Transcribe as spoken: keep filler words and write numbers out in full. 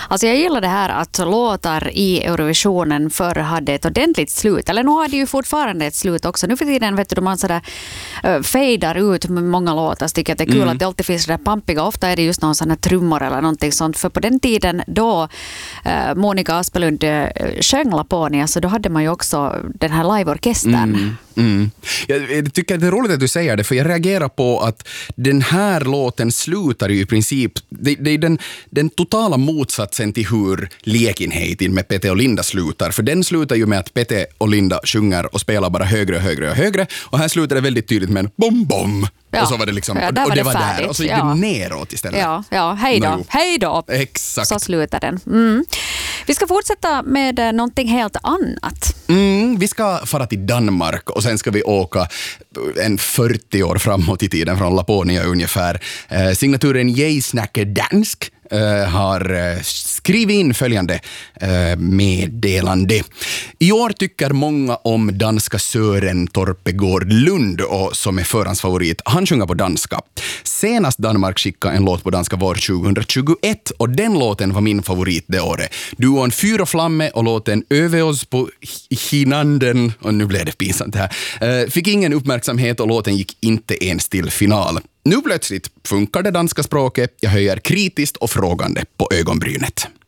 Alltså jag gillar det här att låtar i Eurovisionen förr hade ett ordentligt slut. Eller nu har det ju fortfarande ett slut också. Nu för tiden vet du, man sådär uh, fejdar ut med många låtar. Så tycker jag att det är kul mm. att det alltid finns sådär pampiga. Ofta är det just någon sån här trummor eller någonting sånt. För på den tiden då uh, Monica Aspelund uh, sjöng Laponia, så då hade man ju också den här liveorkestern. Mm. Mm. Jag tycker det är roligt att du säger det, för jag reagerar på att den här låten slutar ju i princip, det, det är den, den totala motsatsen till hur Liekinheitin med Pete och Linda slutar, för den slutar ju med att Pete och Linda sjunger och spelar bara högre och högre och högre, och här slutar det väldigt tydligt med en bom bom. Ja. Och så var det liksom, ja, och, var och det, det var färdigt. där, och så gick ja. det neråt istället. Ja, ja. hej då, no. hej då. Exakt. Så slutar den. Mm. Vi ska fortsätta med eh, någonting helt annat. Mm, vi ska fara till Danmark och sen ska vi åka en fyrtio år framåt i tiden från Laponia ungefär. Eh, signaturen Jag snackar dansk Uh, har uh, skrivit in följande uh, meddelande. I år tycker många om danska Søren Torpegård Lund, och som är förhandsfavorit. Han sjunger på danska. Senast Danmark skickade en låt på danska var tjugohundratjugoett, och den låten var min favorit det året. Duon Fyr och Flamme och låten Över oss på hinanden, och nu blev det pinsamt här, uh, fick ingen uppmärksamhet och låten gick inte ens till final. Nu plötsligt funkar det danska språket. Jag höjer kritiskt och frågande på ögonbrynet.